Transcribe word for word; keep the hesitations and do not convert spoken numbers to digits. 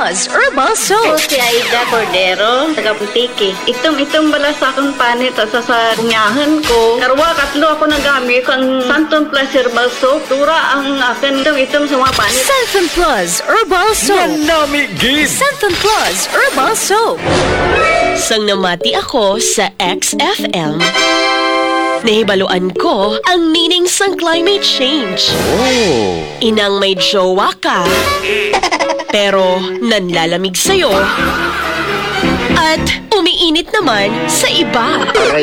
Plus Herbal Soap. Si Aida Cordero, taga-Butiki. Itom-itom bala sa akong panit at sa sa kunyahan ko. Karwa, katlo ako nagamit ang Santon Plus Herbal Soap. Tura ang akin itom-itom sa mga panit. Santon Plus Herbal Soap. Manami gid! Santon Plus Herbal Soap. Sang namati ako sa X F M, nahibaluan ko ang meaning sang climate change. Oh! Inang may jowa ka, pero nanlalamig sa'yo, at umiinit naman sa iba.